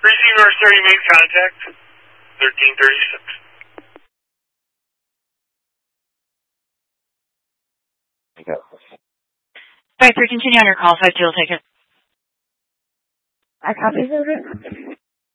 Receiver starting made contact. 1336. Okay. 5-3, continue on your call. 5-2 will take it. I copy, Sergeant.